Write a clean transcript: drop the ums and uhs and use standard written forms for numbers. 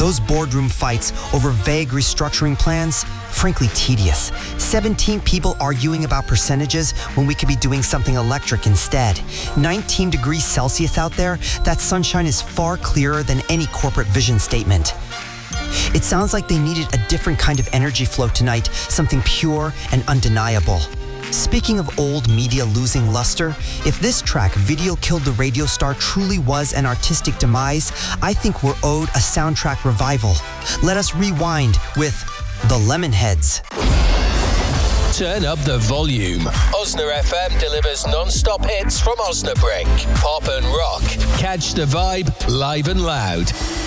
Those boardroom fights over vague restructuring plans, frankly tedious. 17 people arguing about percentages when we could be doing something electric instead. 19 degrees Celsius out there, that sunshine is far clearer than any corporate vision statement. It sounds like they needed a different kind of energy flow tonight, something pure and undeniable. Speaking of old media losing luster, if this track, Video Killed the Radio Star, truly was an artistic demise, I think we're owed a soundtrack revival. Let us rewind with The Lemonheads. Turn up the volume. Osna FM delivers non-stop hits from Osnabrück. Pop and rock. Catch the vibe live and loud.